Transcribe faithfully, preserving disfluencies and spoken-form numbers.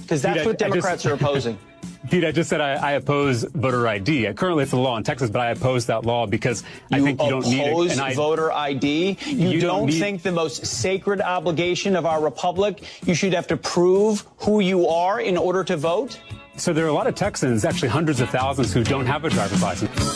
Because that's Pete, what I, Democrats I just, are opposing. Pete, I just said I, I oppose voter I D. Currently, it's a law in Texas, but I oppose that law because I you think you don't need oppose an voter I D. You, you don't, don't need, think the most sacred obligation of our republic, you should have to prove who you are in order to vote? So there are a lot of Texans, actually hundreds of thousands, who don't have a driver's license.